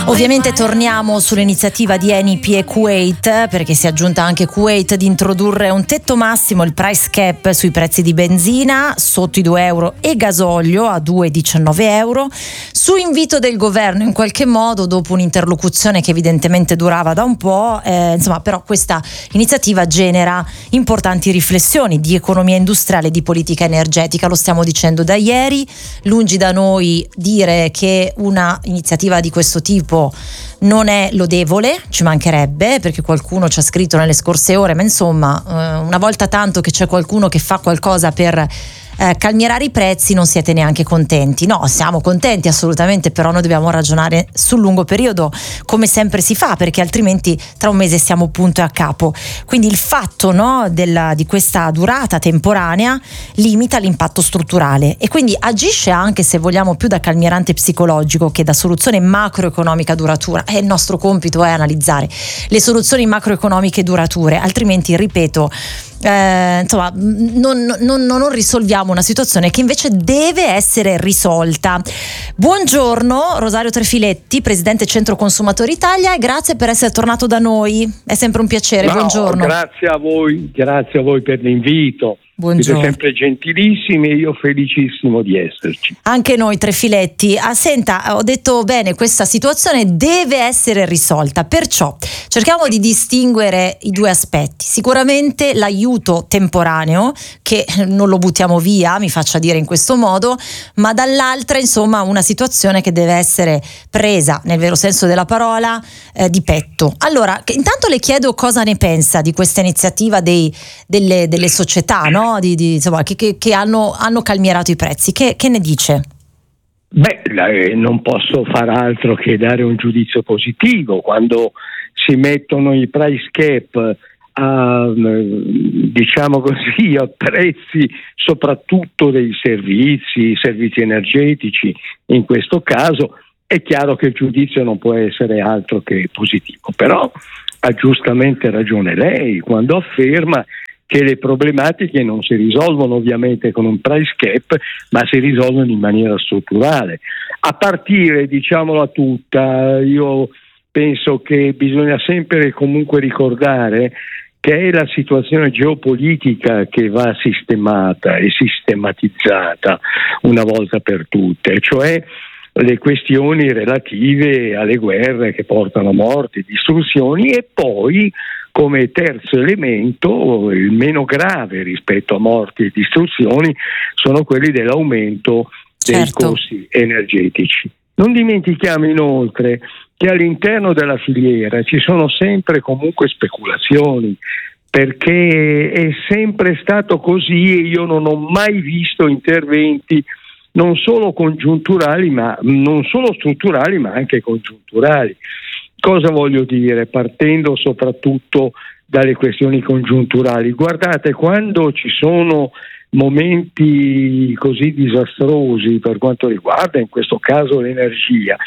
Ovviamente torniamo sull'iniziativa di Eni e Kuwait, perché si è aggiunta anche Kuwait di introdurre un tetto massimo, il price cap sui prezzi di benzina sotto i €2 e gasolio a €2,19, su invito del governo in qualche modo, dopo un'interlocuzione che evidentemente durava da un po', però questa iniziativa genera importanti riflessioni di economia industriale e di politica energetica, lo stiamo dicendo da ieri. Lungi da noi dire che una iniziativa di questo tipo non è lodevole, ci mancherebbe, perché qualcuno ci ha scritto nelle scorse ore, ma insomma una volta tanto che c'è qualcuno che fa qualcosa per calmierare i prezzi non siete neanche contenti. No, siamo contenti assolutamente, però noi dobbiamo ragionare sul lungo periodo come sempre si fa, perché altrimenti tra un mese siamo punto e a capo. Quindi il fatto di questa durata temporanea limita l'impatto strutturale e quindi agisce anche, se vogliamo, più da calmierante psicologico che da soluzione macroeconomica duratura. Il nostro compito è analizzare le soluzioni macroeconomiche durature, altrimenti, ripeto, non risolviamo una situazione che invece deve essere risolta. Buongiorno Rosario Trefiletti, presidente Centro Consumatori Italia, e grazie per essere tornato da noi, è sempre un piacere. Buongiorno. Grazie a voi per l'invito. Buongiorno. Siete sempre gentilissimi e io felicissimo di esserci. Anche noi, Trefiletti. Senta, ho detto bene, questa situazione deve essere risolta, perciò cerchiamo di distinguere i due aspetti. Sicuramente l'aiuto temporaneo, che non lo buttiamo via, mi faccia dire in questo modo, ma dall'altra insomma una situazione che deve essere presa nel vero senso della parola di petto. Allora, intanto le chiedo cosa ne pensa di questa iniziativa delle società, no? Che hanno calmierato i prezzi. Che ne dice? Non posso far altro che dare un giudizio positivo quando si mettono i price cap a prezzi soprattutto dei servizi energetici. In questo caso è chiaro che il giudizio non può essere altro che positivo, però ha giustamente ragione lei quando afferma che le problematiche non si risolvono ovviamente con un price cap, ma si risolvono in maniera strutturale. A partire, diciamola tutta, io penso che bisogna sempre comunque ricordare che è la situazione geopolitica che va sistemata e sistematizzata una volta per tutte, cioè le questioni relative alle guerre che portano a morti, distruzioni, e poi come terzo elemento, il meno grave rispetto a morti e distruzioni, sono quelli dell'aumento dei costi energetici. Non dimentichiamo inoltre che all'interno della filiera ci sono sempre comunque speculazioni, perché è sempre stato così e io non ho mai visto interventi non solo congiunturali, ma non solo strutturali, ma anche congiunturali. Cosa voglio dire? Partendo soprattutto dalle questioni congiunturali. Guardate, quando ci sono momenti così disastrosi per quanto riguarda in questo caso l'energia,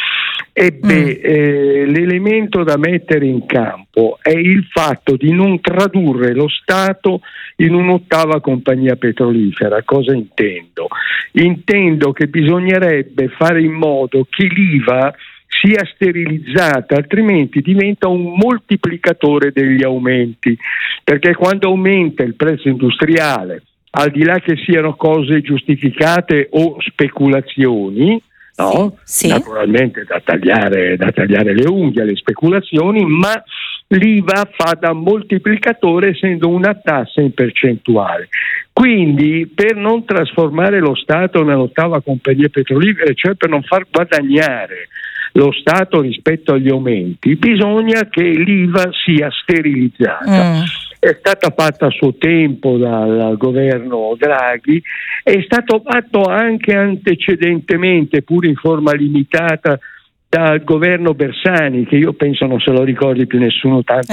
l'elemento da mettere in campo è il fatto di non tradurre lo Stato in un'ottava compagnia petrolifera. Cosa intendo? Intendo che bisognerebbe fare in modo che l'IVA sia sterilizzata, altrimenti diventa un moltiplicatore degli aumenti, perché quando aumenta il prezzo industriale, al di là che siano cose giustificate o speculazioni, no? Sì. Naturalmente da tagliare le unghie alle speculazioni, ma l'IVA fa da moltiplicatore essendo una tassa in percentuale. Quindi per non trasformare lo Stato nell'ottava compagnia petrolifera, cioè per non far guadagnare lo Stato rispetto agli aumenti, bisogna che l'IVA sia sterilizzata. È stata fatta a suo tempo dal governo Draghi, è stato fatto anche antecedentemente, pur in forma limitata, dal governo Bersani, che io penso non se lo ricordi più nessuno, tanto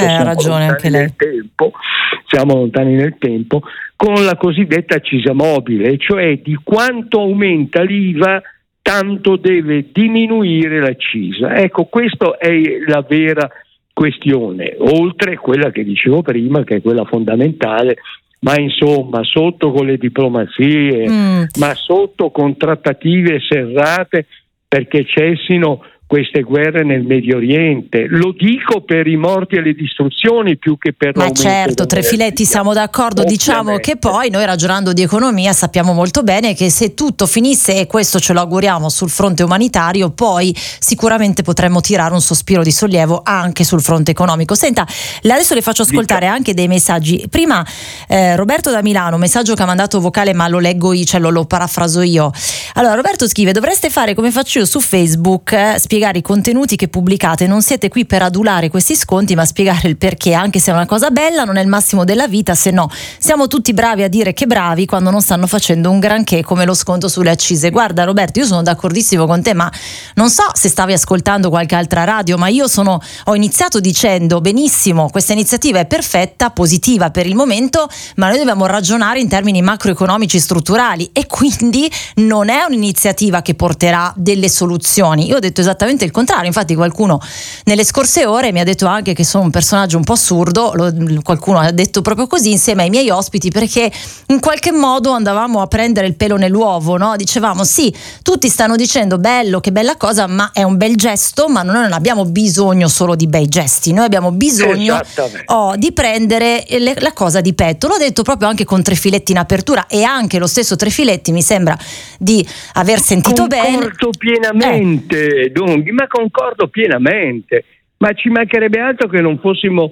siamo lontani nel tempo, con la cosiddetta accisa mobile, cioè di quanto aumenta l'IVA tanto deve diminuire l'accisa. Ecco, questa è la vera questione, oltre a quella che dicevo prima, che è quella fondamentale, ma insomma sotto con le diplomazie, ma sotto con trattative serrate, perché cessino queste guerre nel Medio Oriente. Lo dico per i morti e le distruzioni più che per l'aumento. Ma certo, tre filetti, siamo d'accordo. Ovviamente. Diciamo che poi noi, ragionando di economia, sappiamo molto bene che se tutto finisse, e questo ce lo auguriamo, sul fronte umanitario, poi sicuramente potremmo tirare un sospiro di sollievo anche sul fronte economico. Senta, adesso le faccio ascoltare anche dei messaggi. Prima Roberto da Milano, un messaggio che ha mandato vocale, ma lo leggo io, cioè lo parafraso io. Allora, Roberto scrive: dovreste fare come faccio io su Facebook, spiegare i contenuti che pubblicate. Non siete qui per adulare questi sconti, ma spiegare il perché. Anche se è una cosa bella, non è il massimo della vita, se no siamo tutti bravi a dire che bravi quando non stanno facendo un granché, come lo sconto sulle accise. Guarda Roberto, io sono d'accordissimo con te, ma non so se stavi ascoltando qualche altra radio, ma io ho iniziato dicendo: benissimo, questa iniziativa è perfetta, positiva per il momento, ma noi dobbiamo ragionare in termini macroeconomici strutturali, e quindi non è un'iniziativa che porterà delle soluzioni. Io ho detto esattamente il contrario. Infatti qualcuno nelle scorse ore mi ha detto anche che sono un personaggio un po' assurdo, qualcuno ha detto proprio così insieme ai miei ospiti, perché in qualche modo andavamo a prendere il pelo nell'uovo, no? Dicevamo sì, tutti stanno dicendo bello, che bella cosa, ma è un bel gesto, ma noi non abbiamo bisogno solo di bei gesti, noi abbiamo bisogno di prendere la cosa di petto. L'ho detto proprio anche con Tre Filetti in apertura, e anche lo stesso Tre Filetti mi sembra di aver sentito bene. Concordo pienamente, Donghi, ma concordo pienamente, ma ci mancherebbe altro che non fossimo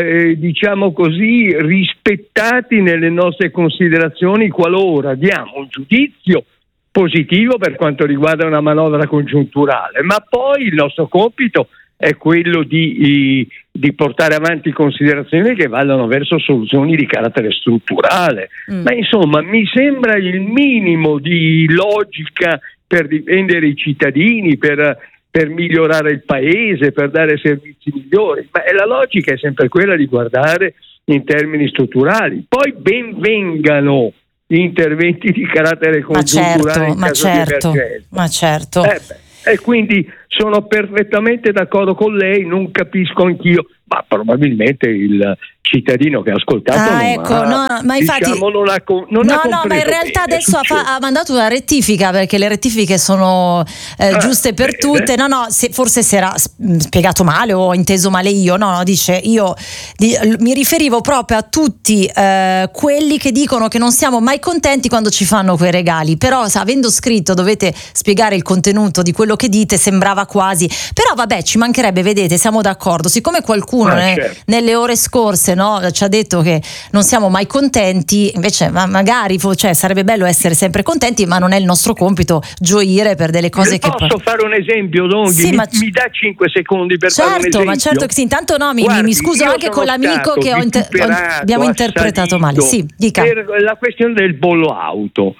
diciamo così rispettati nelle nostre considerazioni qualora diamo un giudizio positivo per quanto riguarda una manovra congiunturale, ma poi il nostro compito è quello di portare avanti considerazioni che vadano verso soluzioni di carattere strutturale. Ma insomma mi sembra il minimo di logica per difendere i cittadini, per migliorare il paese, per dare servizi migliori, ma la logica è sempre quella di guardare in termini strutturali. Poi ben vengano gli interventi di carattere congiunturale in caso di emergenza. Ma certo. E quindi sono perfettamente d'accordo con lei, non capisco anch'io, ma probabilmente il cittadino che ha ascoltato ma infatti ma in realtà adesso ha mandato una rettifica, perché le rettifiche sono giuste per tutte. Forse si era spiegato male o inteso male io. Dice mi riferivo proprio a tutti quelli che dicono che non siamo mai contenti quando ci fanno quei regali, però avendo scritto dovete spiegare il contenuto di quello che dite, sembrava quasi, però vabbè, ci mancherebbe, vedete, siamo d'accordo. Siccome qualcuno nelle ore scorse ci ha detto che non siamo mai contenti, invece magari sarebbe bello essere sempre contenti, ma non è il nostro compito gioire per delle cose che posso fare un esempio, Donghi? Sì, mi dà 5 secondi per fare un esempio? Ma certo che sì. Intanto mi scuso anche con l'amico che abbiamo interpretato male. Sì, dica. Per la questione del bollo auto,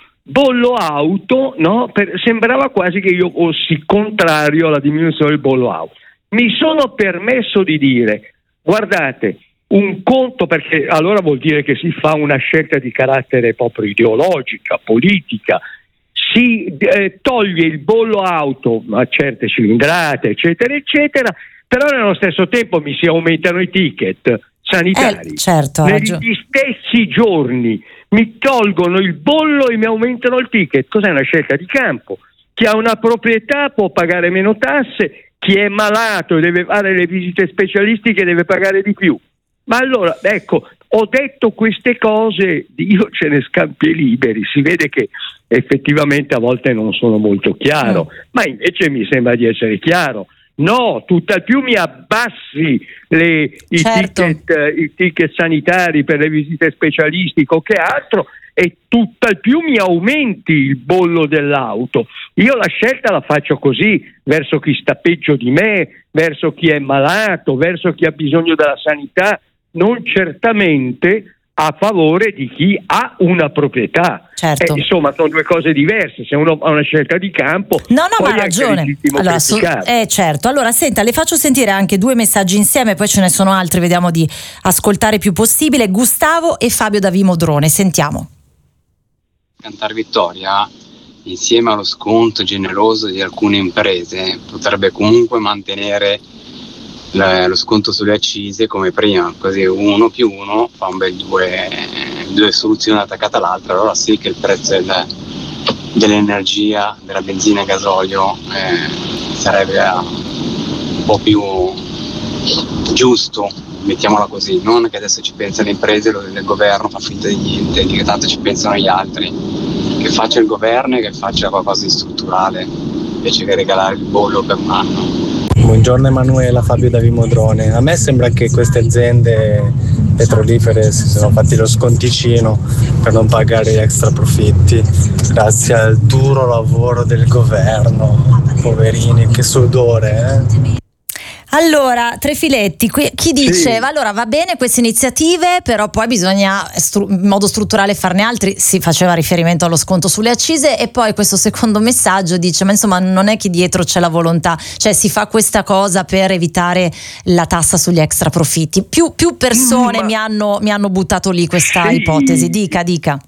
sembrava quasi che io fossi contrario alla diminuzione del bollo auto. Mi sono permesso di dire: guardate, un conto, perché allora vuol dire che si fa una scelta di carattere proprio ideologica, politica, si toglie il bollo auto a certe cilindrate, eccetera, eccetera, però nello stesso tempo mi si aumentano i ticket sanitari. Certo, negli stessi giorni mi tolgono il bollo e mi aumentano il ticket. Cos'è? Una scelta di campo. Chi ha una proprietà può pagare meno tasse, chi è malato e deve fare le visite specialistiche deve pagare di più. Ma allora, ecco, ho detto queste cose, Dio ce ne scampi liberi, si vede che effettivamente a volte non sono molto chiaro, ma invece mi sembra di essere chiaro. No, tutt'al più mi abbassi i ticket sanitari per le visite specialistiche o che altro, e tutt'al più mi aumenti il bollo dell'auto. Io la scelta la faccio così, verso chi sta peggio di me, verso chi è malato, verso chi ha bisogno della sanità, non certamente a favore di chi ha una proprietà. Certo. Insomma, sono due cose diverse. Se uno ha una scelta di campo, ma ha ragione. Allora, certo. Allora, senta, le faccio sentire anche due messaggi insieme, poi ce ne sono altri, vediamo di ascoltare più possibile. Gustavo e Fabio da Vimodrone, sentiamo. Cantar Vittoria, insieme allo sconto generoso di alcune imprese, potrebbe comunque mantenere lo sconto sulle accise come prima, così 1 più 1 fa un bel due soluzioni attaccate all'altra. Allora sì che il prezzo dell'energia, della benzina e gasolio sarebbe po' più giusto, mettiamola così, non che adesso ci pensa le imprese, il governo fa finta di niente, che tanto ci pensano gli altri, che faccia il governo e che faccia qualcosa di strutturale invece che regalare il bollo per un anno. Buongiorno Emanuela, Fabio da Vimodrone. A me sembra che queste aziende petrolifere si sono fatti lo sconticino per non pagare gli extra profitti grazie al duro lavoro del governo. Poverini, che sudore, Allora, Trefiletti, chi dice allora va bene queste iniziative, però poi bisogna in modo strutturale farne altri, si faceva riferimento allo sconto sulle accise, e poi questo secondo messaggio dice ma insomma non è che dietro c'è la volontà, cioè si fa questa cosa per evitare la tassa sugli extra profitti. Più persone mi hanno buttato lì questa ipotesi, dica.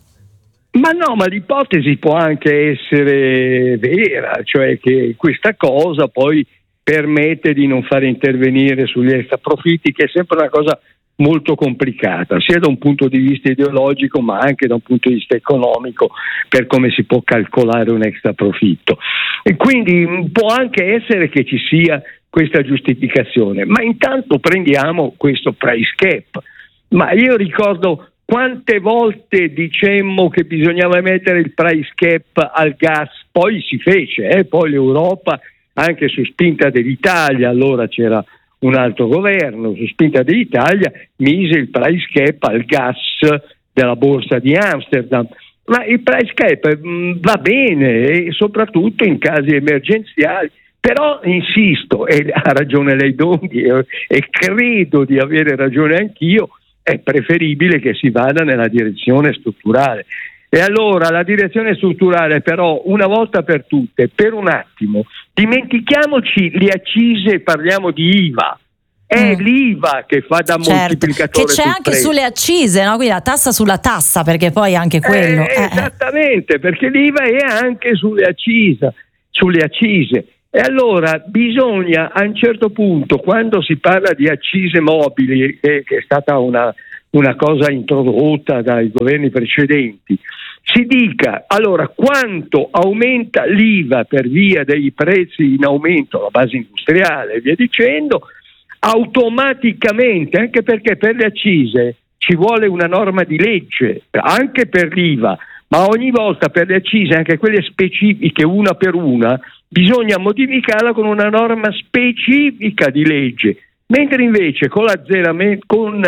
Ma no, ma l'ipotesi può anche essere vera, cioè che questa cosa poi permette di non fare intervenire sugli extra profitti, che è sempre una cosa molto complicata, sia da un punto di vista ideologico ma anche da un punto di vista economico, per come si può calcolare un extra profitto. E quindi può anche essere che ci sia questa giustificazione, ma intanto prendiamo questo price cap. Ma io ricordo quante volte dicemmo che bisognava mettere il price cap al gas, poi si fece, poi l'Europa, anche su spinta dell'Italia, allora c'era un altro governo, su spinta dell'Italia mise il price cap al gas della borsa di Amsterdam. Ma il price cap va bene, e soprattutto in casi emergenziali, però insisto, e ha ragione lei Donghi, e credo di avere ragione anch'io, è preferibile che si vada nella direzione strutturale. E allora la direzione strutturale, però, una volta per tutte, per un attimo, dimentichiamoci le accise e parliamo di IVA. È l'IVA che fa da moltiplicatore. Che c'è anche sulle accise, no? Quindi la tassa sulla tassa, perché poi anche quello. Esattamente, perché l'IVA è anche sulle accise. E allora bisogna, a un certo punto, quando si parla di accise mobili, che è stata una cosa introdotta dai governi precedenti, si dica allora quanto aumenta l'IVA per via dei prezzi in aumento alla base industriale e via dicendo, automaticamente, anche perché per le accise ci vuole una norma di legge, anche per l'IVA, ma ogni volta per le accise, anche quelle specifiche una per una, bisogna modificarla con una norma specifica di legge, mentre invece con l'azzeramento,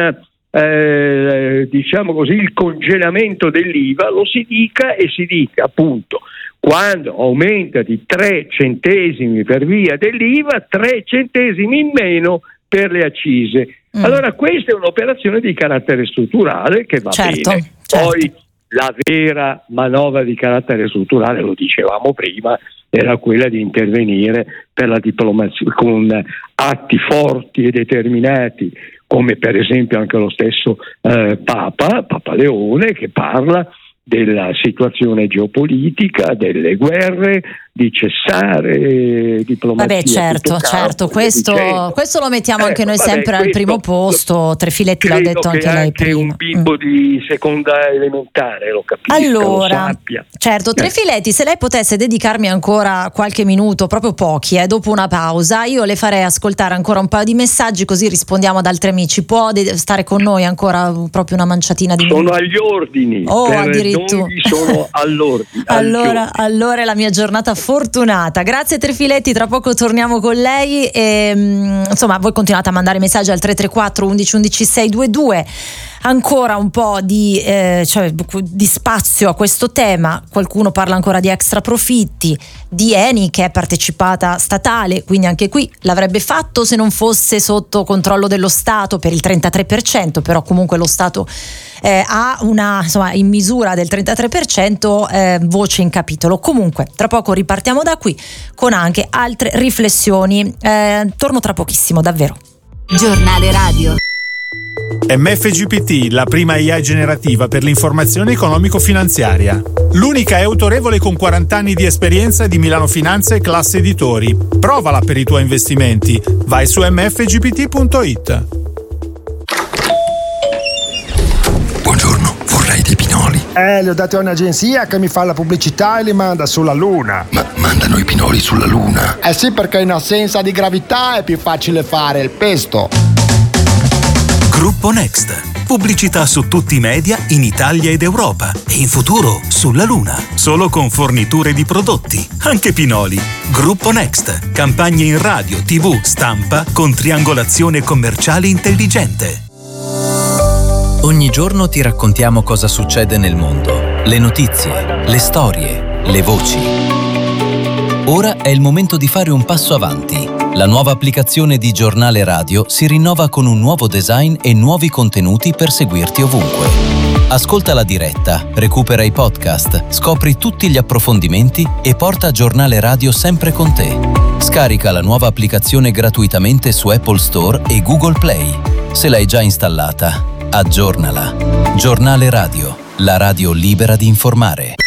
diciamo così, il congelamento dell'IVA lo si dica appunto quando aumenta di 3 centesimi per via dell'IVA, 3 centesimi in meno per le accise. Allora questa è un'operazione di carattere strutturale che va bene. Poi la vera manovra di carattere strutturale, lo dicevamo prima, era quella di intervenire per la diplomazia con atti forti e determinati, come per esempio anche lo stesso Papa Leone, che parla della situazione geopolitica, delle guerre, di cessare diplomazia. Vabbè, certo, questo lo mettiamo anche noi sempre al primo posto. Trefiletti l'ha detto anche lei prima. È un bimbo di seconda elementare, lo capisco, allora, lo sappia. Certo, Trefiletti, se lei potesse dedicarmi ancora qualche minuto, proprio pochi, dopo una pausa, io le farei ascoltare ancora un paio di messaggi, così rispondiamo ad altri amici. Può stare con noi ancora proprio una manciatina di minuti? Sono agli ordini. Addirittura. Sono all'ordine. Allora è la mia giornata fortunata. Grazie Trefiletti, tra poco torniamo con lei e, insomma, voi continuate a mandare messaggi al 334 11 11 622. Ancora un po' di spazio a questo tema. Qualcuno parla ancora di extra profitti, di Eni che è partecipata statale, quindi anche qui l'avrebbe fatto se non fosse sotto controllo dello Stato per il 33%, però comunque lo Stato ha in misura del 33% voce in capitolo. Comunque tra poco ripartiamo da qui con anche altre riflessioni. Torno tra pochissimo, davvero. Giornale radio. MFGPT, la prima AI generativa per l'informazione economico-finanziaria. L'unica è autorevole con 40 anni di esperienza di Milano Finanza e Classe Editori. Provala per i tuoi investimenti. Vai su mfgpt.it. Buongiorno, vorrei dei pinoli. Li ho dati a un'agenzia che mi fa la pubblicità e li manda sulla luna. Ma manda mandano i pinoli sulla Luna? Eh sì, perché in assenza di gravità è più facile fare il pesto. Gruppo Next. Pubblicità su tutti i media in Italia ed Europa e in futuro sulla Luna. Solo con forniture di prodotti, anche pinoli. Gruppo Next. Campagne in radio, TV, stampa con triangolazione commerciale intelligente. Ogni giorno ti raccontiamo cosa succede nel mondo. Le notizie, le storie, le voci. Ora è il momento di fare un passo avanti. La nuova applicazione di Giornale Radio si rinnova con un nuovo design e nuovi contenuti per seguirti ovunque. Ascolta la diretta, recupera i podcast, scopri tutti gli approfondimenti e porta Giornale Radio sempre con te. Scarica la nuova applicazione gratuitamente su Apple Store e Google Play. Se l'hai già installata, aggiornala. Giornale Radio, la radio libera di informare.